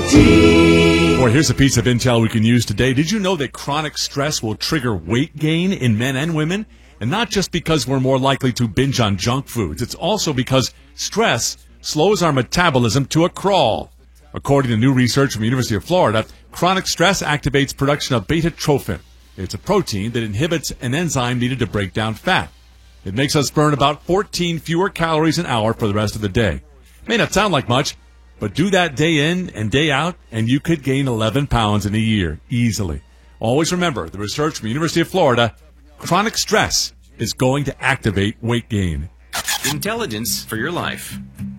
Variety. Boy, here's a piece of intel we can use today. Did you know that chronic stress will trigger weight gain in men and women? And not just because we're more likely to binge on junk foods. It's also because stress slows our metabolism to a crawl. According to new research from the University of Florida, chronic stress activates production of beta-trophin. It's a protein that inhibits an enzyme needed to break down fat. It makes us burn about 14 fewer calories an hour for the rest of the day. May not sound like much, but do that day in and day out, and you could gain 11 pounds in a year, easily. Always remember, the research from the University of Florida, chronic stress is going to activate weight gain. Intelligence for your life.